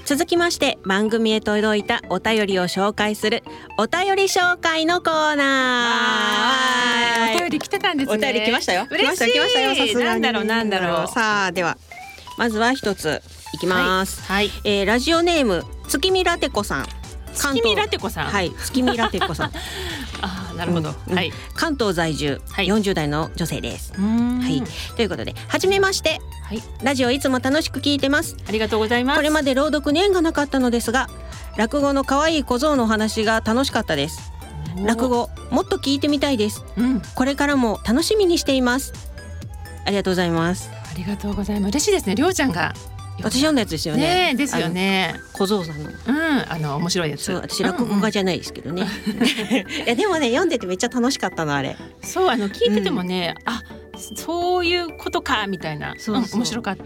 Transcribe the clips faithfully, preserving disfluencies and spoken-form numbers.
続きまして番組へ届いたお便りを紹介するお便り紹介のコーナー。 お便り来てたんですね。 お便り来ましたよ。 嬉しい。 来ましたよ。さすがになんだろうなんだろう。 さあではまずは一ついきます、 はいはい。 えー、ラジオネーム月見ラテコさん。 月見ラテコさん。 はい、月見ラテコさんあーなるほど、 うん、 はい。 関東在住、 はい、 よんじゅう代の女性です。 うーん、 はい、ということではじめまして、 はい、 ラジオいつも楽しく聞いてます。 ありがとうございます。 これまで朗読に縁がなかったのですが落語の可愛い小僧のお話が楽しかったです。落語もっと聞いてみたいです、うん、これからも楽しみにしています。ありがとうございます。 ありがとうございます。嬉しいですね。りょうちゃんが私読んだやつですよね。 ねですよね。 小僧さんの、 うん、あの面白いやつ。 そう、私落語家じゃないですけどね、うんうん、いやでもね読んでてめっちゃ楽しかったのあれ。 そうあの聞いててもね、うん、あそういうことかみたいな。そうそう、うん、面白かった。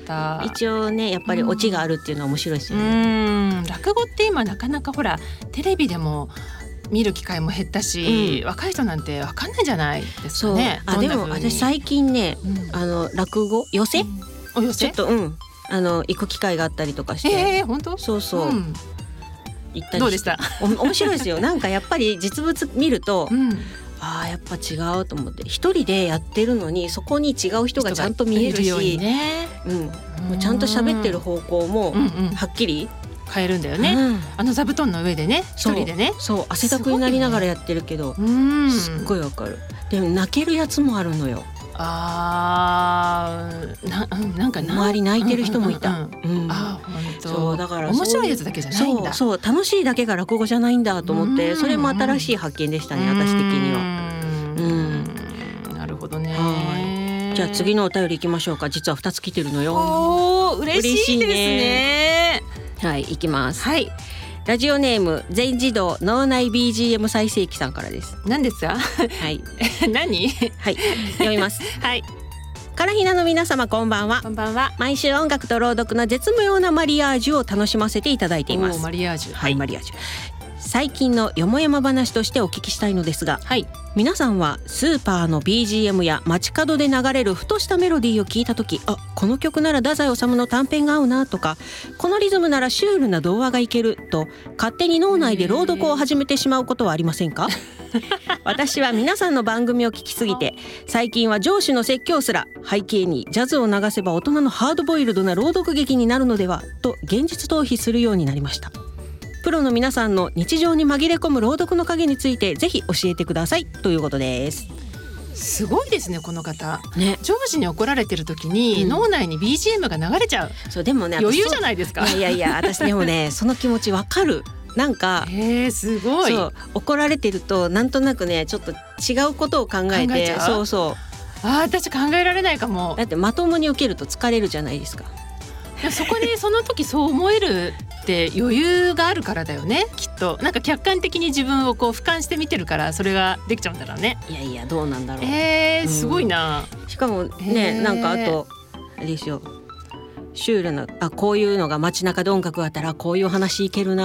一応ねやっぱりオチがあるっていうのは面白いですよね。 うん、落語って今なかなかほらテレビでも見る機会も減ったし、うん、若い人なんてわかんないじゃないですかね。 そうあでも私最近ね、うん、あの落語寄せ、うん、 お寄せちょっとうんあの行く機会があったりとかして、 えー、本当そうそう、うん、行ったりしてどうでした？ お面白いですよ。なんかやっぱり実物見ると、 うん、 あやっぱ違うと思って一人でやってるのにそこに違う人がちゃんと見えるし、 ねうん、もうちゃんと喋ってる方向もはっきり、うんうん変えるんだよね、うん、あの座布団の上でね一人でねそう汗だくになりながらやってるけど す,、ね、すっごいわかる。でも泣けるやつもあるのよ。 あー な, なんかな周り泣いてる人もいた、うんうんうん、 あ本当そうだから面白いやつだけじゃないんだ。 そうそう楽しいだけが落語じゃないんだと思って、それも新しい発見でしたね私的には。 うんなるほどね。 はいじゃあ次のお便り行きましょうか。実はふたつ来てるのよ。 お嬉しいですね。 はい行きます、 はい、 ラジオネーム全自動脳内 ビージーエム 再生機さんからです。 何ですか？ はい何？ はい読みますはいからひなの皆様こんばんは。 こんばんは。 毎週音楽と朗読の絶妙なマリアージュを楽しませていただいています。 マリアージュ、 はい、マリアージュ。最近のよもやま話としてお聞きしたいのですが、はい、皆さんはスーパーの ビージーエム や街角で流れるふとしたメロディーを聞いたとき、あ、この曲なら太宰治の短編が合うなとか、このリズムならシュールな童話がいけると勝手に脳内で朗読を始めてしまうことはありませんか？私は皆さんの番組を聞きすぎて最近は上司の説教すら背景にジャズを流せば大人のハードボイルドな朗読劇になるのではと現実逃避するようになりました。プロの皆さんの日常に紛れ込む朗読の影についてぜひ教えてくださいということです。 すごいですねこの方、 ね、 上司に怒られてる時に、うん、脳内に ビージーエム が流れちゃう。 そうでもね余裕じゃないですか。 いやいやいや私でもねその気持ちわかる。なんかへーすごい。 そう怒られてるとなんとなくねちょっと違うことを考えて考えちゃう。 そうそうあ私考えられないかも。 だってまともに受けると疲れるじゃないですか。 そこにその時そう思えるって余裕があるからだよねきっと。なんか客観的に自分をこう俯瞰して見てるからそれができちゃうんだろうね。 いやいやどうなんだろう。 えー、すごいな、 うん、しかもねなんかあとあれですよシュールなあこういうのが街中で音楽があったらこういう話いけるな